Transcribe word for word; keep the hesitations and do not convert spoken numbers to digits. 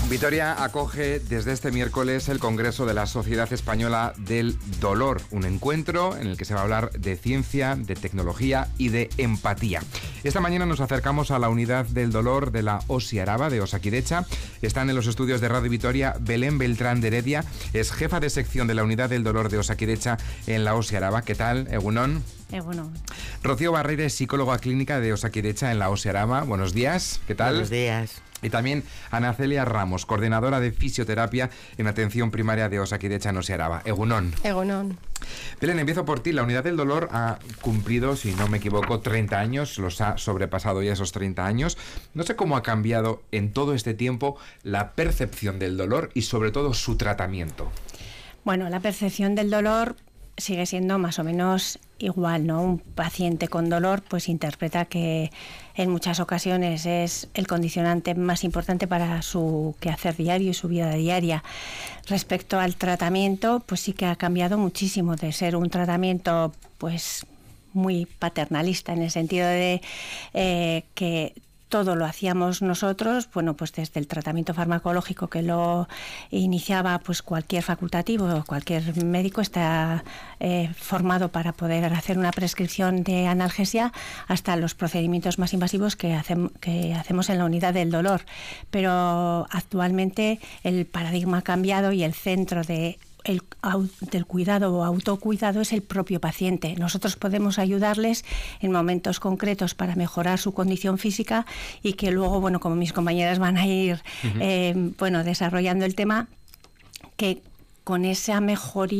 Vitoria acoge desde este miércoles el Congreso de la Sociedad Española del Dolor, un encuentro en el que se va a hablar de ciencia, de tecnología y de empatía. Esta mañana nos acercamos a la unidad del dolor de la Osi Araba de Osakidecha. Están en los estudios de Radio Vitoria Belén Beltrán de Heredia, es jefa de sección de la unidad del dolor de Osakidecha en la Osi Araba. ¿Qué tal, Egunon? Egunon. Rocío Barreira es psicóloga clínica de Osakidecha en la Osi Araba. Buenos días, ¿qué tal? Buenos días. Y también Ana Celia Ramos, coordinadora de fisioterapia en atención primaria de Osakidecha en Osi Araba. Egunon. Egunon. Belén, empiezo por ti. La unidad del dolor ha cumplido, si no me equivoco, treinta años, los ha sobrepasado ya esos treinta años. No sé cómo ha cambiado en todo este tiempo la percepción del dolor y sobre todo su tratamiento. Bueno, la percepción del dolor sigue siendo más o menos igual, ¿no? Un paciente con dolor pues interpreta que en muchas ocasiones es el condicionante más importante para su quehacer diario y su vida diaria. Respecto al tratamiento, pues sí que ha cambiado muchísimo de ser un tratamiento pues muy paternalista en el sentido de eh, que todo lo hacíamos nosotros, bueno, pues desde el tratamiento farmacológico que lo iniciaba pues cualquier facultativo o cualquier médico está eh, formado para poder hacer una prescripción de analgesia, hasta los procedimientos más invasivos que, hace, que hacemos en la unidad del dolor. Pero actualmente el paradigma ha cambiado y el centro de El, del cuidado o autocuidado es el propio paciente. Nosotros podemos ayudarles en momentos concretos para mejorar su condición física y que luego, bueno, como mis compañeras van a ir uh-huh. eh, bueno, desarrollando el tema, que con esa mejoría